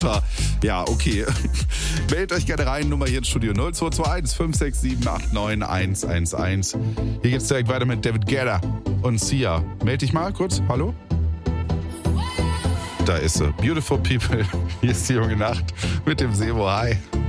Ja, okay. Meldet euch gerne rein, Nummer hier ins Studio 0221 567 89 111. Hier geht's direkt weiter mit David Guetta und Sia. Meld dich mal kurz, hallo? Da ist sie. Beautiful People. Hier ist die junge Nacht mit dem Sebo. Hi.